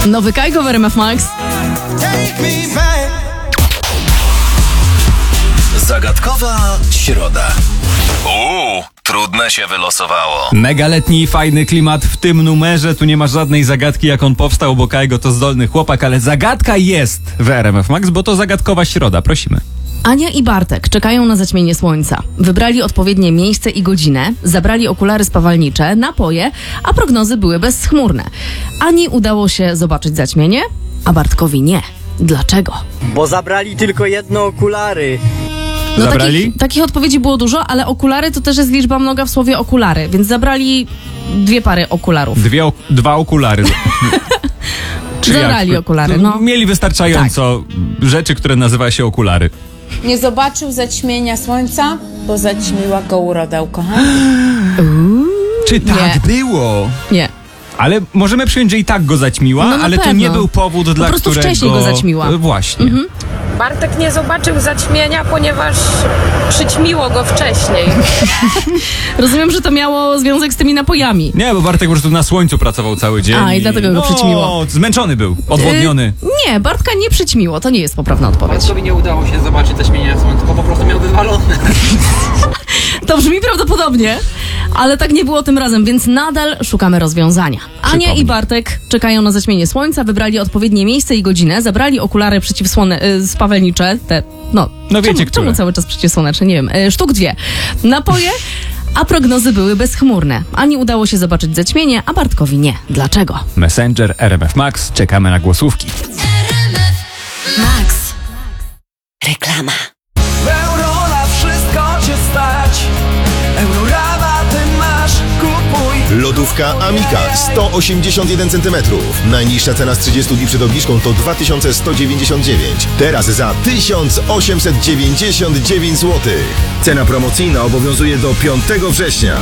Nowy Kajgo w RMF Max. Zagadkowa środa. Trudne się wylosowało. Mega letni i fajny klimat w tym numerze. Tu nie ma żadnej zagadki, jak on powstał, bo Kajgo to zdolny chłopak, ale zagadka jest w RMF Max, bo to zagadkowa środa. Prosimy. Ania i Bartek czekają na zaćmienie słońca. Wybrali odpowiednie miejsce i godzinę, zabrali okulary spawalnicze, napoje, a prognozy były bezchmurne. Ani udało się zobaczyć zaćmienie, a Bartkowi nie. Dlaczego? Bo zabrali tylko jedno okulary. No Zabrali? Takich odpowiedzi było dużo, ale okulary to też jest liczba mnoga w słowie okulary, więc zabrali 2 pary okularów. 2 okulary. Zabrali okulary, no. Mieli wystarczająco rzeczy, które nazywa się okulary. Nie zobaczył zaćmienia słońca, bo zaćmiła go uroda ukochana. Czy tak Nie. było? Nie. Ale możemy przyjąć, że i tak go zaćmiła, No na ale to pewno. nie był powód, dla prostu którego... wcześniej go zaćmiła. Właśnie. Bartek nie zobaczył zaćmienia, ponieważ przyćmiło go wcześniej. Rozumiem, że to miało związek z tymi napojami. Nie, bo Bartek po prostu na słońcu pracował cały dzień. A, i dlatego go przyćmiło. Zmęczony był, odwodniony. Nie, Bartka nie przyćmiło, to nie jest poprawna odpowiedź. Bartkowi nie udało się zobaczyć zaćmienia słońca, bo po prostu miał wywalone. To brzmi prawdopodobnie, ale tak nie było tym razem, więc nadal szukamy rozwiązania. Ania Przypomnij. i Bartek czekają na zaćmienie słońca, wybrali odpowiednie miejsce i godzinę, zabrali okulary spawalnicze, wiecie, które. czemu cały czas przeciwsłoneczne, nie wiem, sztuk 2. Napoje, a prognozy były bezchmurne. Ani udało się zobaczyć zaćmienie, a Bartkowi nie. Dlaczego? Messenger, RMF Max, czekamy na głosówki. Max. Reklama. Euro na wszystko cię stać. Eurorabaty masz, kupuj. Lodówka Amika 181 cm. Najniższa cena z 30 dni przed obniżką to 2199. Teraz za 1899 zł. Cena promocyjna obowiązuje do 5 września.